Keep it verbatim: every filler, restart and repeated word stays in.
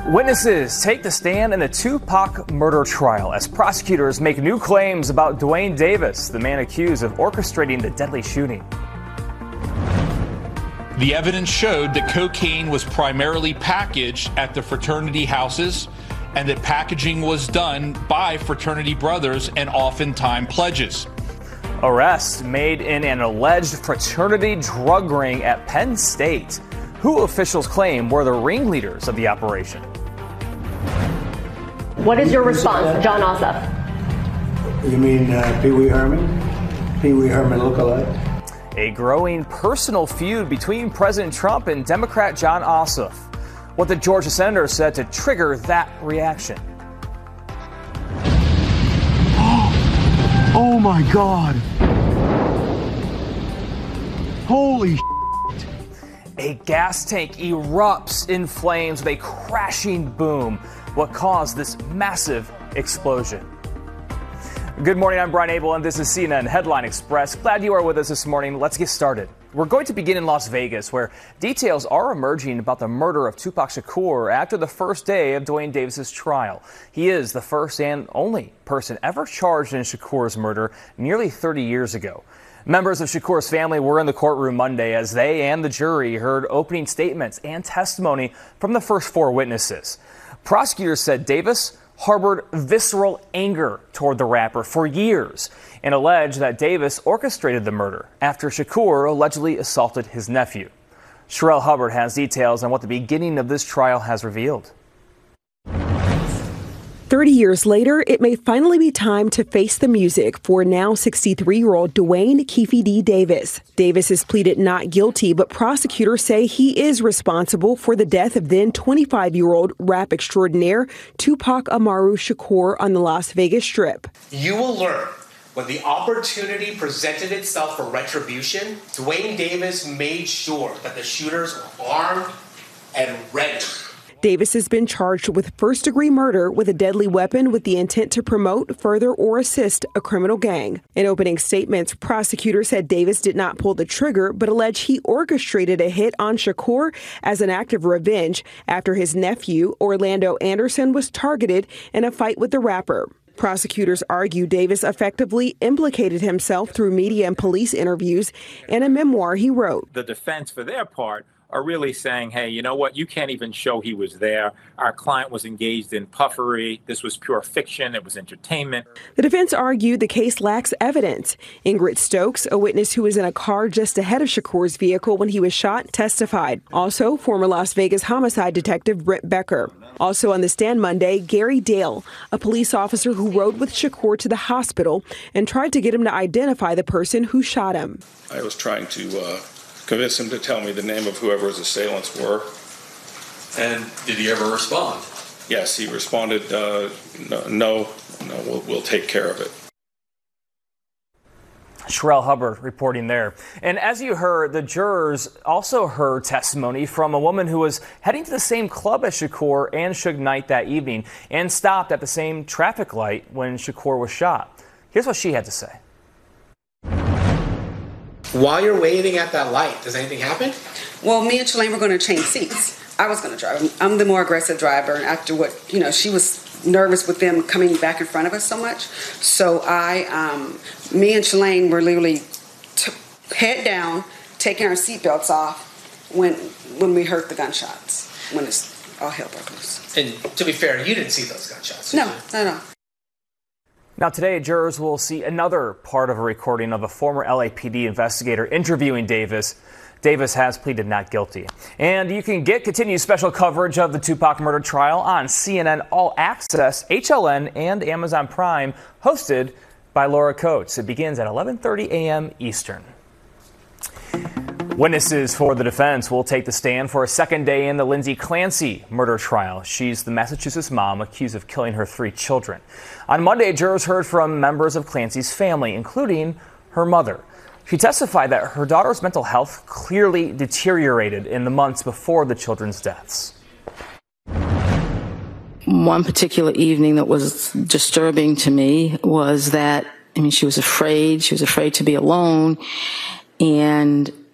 Witnesses take the stand in the Tupac murder trial as prosecutors make new claims about Duane Davis, the man accused of orchestrating the deadly shooting. The evidence showed that cocaine was primarily packaged at the fraternity houses and that packaging was done by fraternity brothers and oftentimes pledges. Arrests made in an alleged fraternity drug ring at Penn State, who officials claim were the ringleaders of the operation. What is your response, Jon Ossoff? You mean uh, Pee Wee Herman? Pee Wee Herman lookalike? A growing personal feud between President Trump and Democrat Jon Ossoff. What the Georgia senator said to trigger that reaction. Oh my God. Holy shit. A gas tank erupts in flames with a crashing boom. What caused this massive explosion? Good morning, I'm Brian Abel, and this is C N N Headline Express. Glad you are with us this morning. Let's get started. We're going to begin in Las Vegas, where details are emerging about the murder of Tupac Shakur after the first day of Duane Davis's trial. He is the first and only person ever charged in Shakur's murder nearly thirty years ago. Members of Shakur's family were in the courtroom Monday as they and the jury heard opening statements and testimony from the first four witnesses. Prosecutors said Davis harbored visceral anger toward the rapper for years and alleged that Davis orchestrated the murder after Shakur allegedly assaulted his nephew. Sherelle Hubbard has details on what the beginning of this trial has revealed. Thirty years later, it may finally be time to face the music for now sixty-three-year-old Duane Keffe D. Davis. Davis has pleaded not guilty, but prosecutors say he is responsible for the death of then twenty-five-year-old rap extraordinaire Tupac Amaru Shakur on the Las Vegas Strip. You will learn when the opportunity presented itself for retribution, Duane Davis made sure that the shooters were armed and ready. Davis has been charged with first-degree murder with a deadly weapon with the intent to promote, further, or assist a criminal gang. In opening statements, prosecutors said Davis did not pull the trigger, but alleged he orchestrated a hit on Shakur as an act of revenge after his nephew, Orlando Anderson, was targeted in a fight with the rapper. Prosecutors argue Davis effectively implicated himself through media and police interviews and a memoir he wrote. The defense, for their part, are really saying, hey, you know what, you can't even show he was there. Our client was engaged in puffery. This was pure fiction. It was entertainment. The defense argued the case lacks evidence. Ingrid Stokes, a witness who was in a car just ahead of Shakur's vehicle when he was shot, testified. Also, former Las Vegas homicide detective Britt Becker. Also on the stand Monday, Gary Dale, a police officer who rode with Shakur to the hospital and tried to get him to identify the person who shot him. I was trying to uh, convince him to tell me the name of whoever his assailants were. And did he ever respond? Yes, he responded, uh, no, no, no we'll, we'll take care of it. Sherelle Hubbard reporting there. And as you heard, the jurors also heard testimony from a woman who was heading to the same club as Shakur and Suge Knight that evening and stopped at the same traffic light when Shakur was shot. Here's what she had to say. While you're waiting at that light, does anything happen? Well, me and Shalane were going to change seats. I was going to drive. I'm the more aggressive driver, and after what, you know, she was nervous with them coming back in front of us so much. So I, um, me and Shalane were literally t- head down, taking our seatbelts off when when we heard the gunshots, when it's all hell broke loose. And to be fair, you didn't see those gunshots, did No, you? no, no. Now today, jurors will see another part of a recording of a former L A P D investigator interviewing Davis. Davis has pleaded not guilty. And you can get continued special coverage of the Tupac murder trial on C N N All Access, H L N, and Amazon Prime, hosted by Laura Coates. It begins at eleven thirty a.m. Eastern. Witnesses for the defense will take the stand for a second day in the Lindsay Clancy murder trial. She's the Massachusetts mom accused of killing her three children. On Monday, jurors heard from members of Clancy's family, including her mother. She testified that her daughter's mental health clearly deteriorated in the months before the children's deaths. One particular evening that was disturbing to me was that, I mean, she was afraid. She was afraid to be alone. And